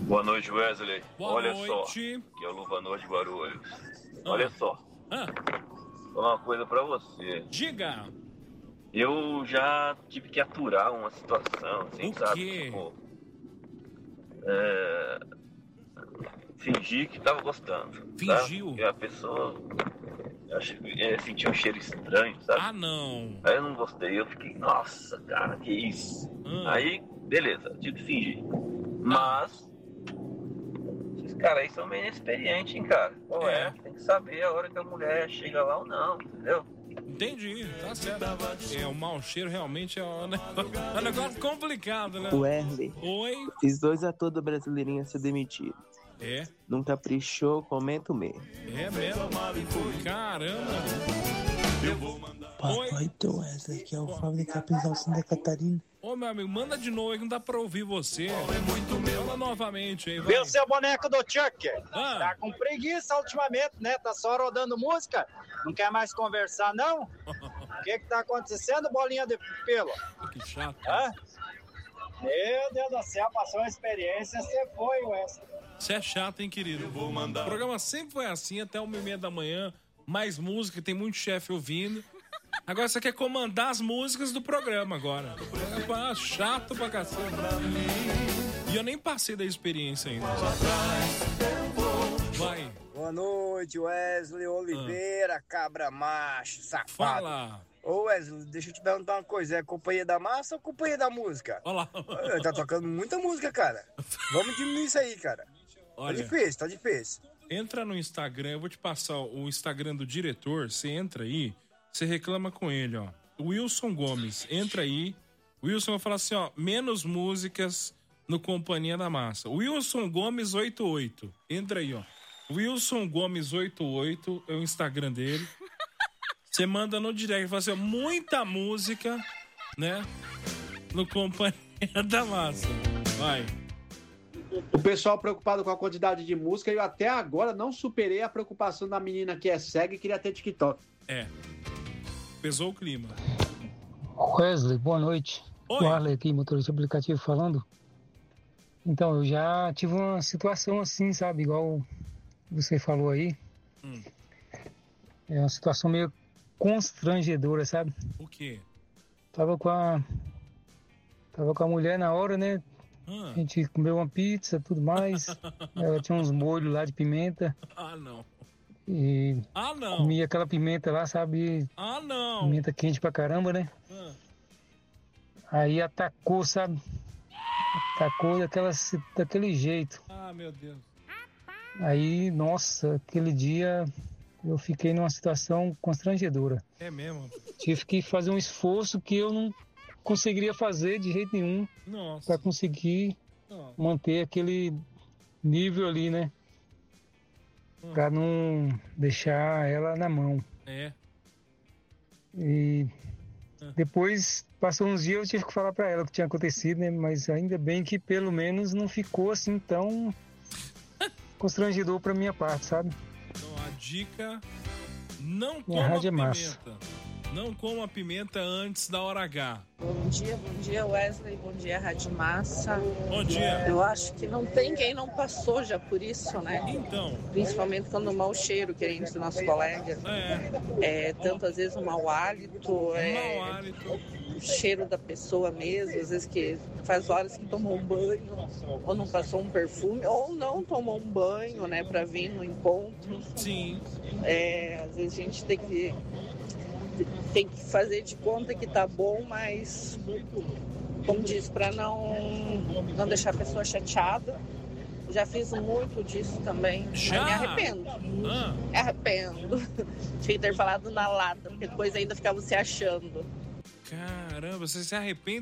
Boa noite, Wesley. Boa Olha noite. só, que é o Luvanor de Guarulhos. Ah. Olha só, uma coisa pra você. Diga. Eu já tive que aturar uma situação, assim, O sabe? quê? Tipo, fingir que tava gostando. Fingiu? Sabe? Que a pessoa sentiu um cheiro estranho, sabe? Ah, não. Aí eu não gostei, eu fiquei, nossa, cara, que isso? Aí, beleza, tive que fingir. Mas, esses caras aí são meio inexperientes, hein, cara? Qual é? Tem que saber a hora que a mulher chega lá ou não, entendeu? Entendi, tá certo. O mau cheiro realmente é um negócio complicado, né? Wesley. Oi? Fiz 2 atores do Brasileirinho a ser demitido. É? Não caprichou, comenta o mesmo. É mesmo? Caramba. Boa noite, Wesley, que é o Fábio de Capinal, Santa Catarina. Ô, meu amigo, manda de novo aí que não dá pra ouvir você. Fala novamente aí, vai. Viu seu boneco do Chuck? Ah. Tá com preguiça ultimamente, né? Tá só rodando música? Não quer mais conversar, não? O que tá acontecendo, bolinha de pelo? Que chato. Hã? Meu Deus do céu, passou uma experiência, você foi, Wesley. Você é chato, hein, querido? O programa sempre foi assim, até 1h30 da manhã. Mais música, tem muito chefe ouvindo. Agora você quer comandar as músicas do programa agora. Chato pra cacete. E eu nem passei da experiência ainda. Vai. Boa noite, Wesley Oliveira, cabra macho, safado. Fala. Ô Wesley, deixa eu te perguntar uma coisa, é companhia da massa ou companhia da música? Olha lá. Tá tocando muita música, cara. Vamos diminuir isso aí, cara. Olha, tá difícil. Entra no Instagram, eu vou te passar o Instagram do diretor, você entra aí, você reclama com ele, ó. Wilson Gomes, entra aí. O Wilson vai falar assim, ó, menos músicas no Companhia da Massa. Wilson Gomes 88. Entra aí, ó. Wilson Gomes 88 é o Instagram dele. Você manda no direct, fala assim, ó, muita música, né? No Companhia da Massa. Vai. O pessoal preocupado com a quantidade de música, eu até agora não superei a preocupação da menina que é cega e queria ter TikTok. É. Pesou o clima. Wesley, boa noite. Oi. O Arley aqui, motorista aplicativo falando. Então, eu já tive uma situação assim, sabe? Igual você falou aí. É uma situação meio constrangedora, sabe? O quê? Tava com a mulher na hora, né? A gente comeu uma pizza, tudo mais. Ela tinha uns molhos lá de pimenta. Ah, não. E não. comia aquela pimenta lá, sabe? Ah, não. Pimenta quente pra caramba, né? Aí atacou, sabe? Atacou daquele jeito. Ah, meu Deus. Aí, nossa, aquele dia eu fiquei numa situação constrangedora. É mesmo? Tive que fazer um esforço que eu não conseguiria fazer de jeito nenhum. Nossa. Pra conseguir manter aquele nível ali, né? Pra não deixar ela na mão. É. E depois, passou uns dias, eu tive que falar pra ela o que tinha acontecido, né? Mas ainda bem que pelo menos não ficou assim tão constrangedor pra minha parte, sabe? Então a dica, não Minha coma rádio é pimenta. massa. Não coma pimenta antes da hora H. Bom dia Wesley, bom dia Rádio Massa. Bom dia. Eu acho que não tem quem não passou já por isso, né? Então. Principalmente quando o mau cheiro, que nem diz o nosso colega. Tanto às vezes o mau hálito, o cheiro da pessoa mesmo, às vezes que faz horas que tomou um banho, ou não passou um perfume, ou não tomou um banho, né, pra vir no encontro. Sim. Às vezes a gente tem que fazer de conta que tá bom, mas como diz, para não deixar a pessoa chateada. Já fiz muito disso também. Já? Mas me arrependo. Me arrependo. Tinha que ter falado na lata, porque depois ainda ficava se achando. Caramba, você se arrepende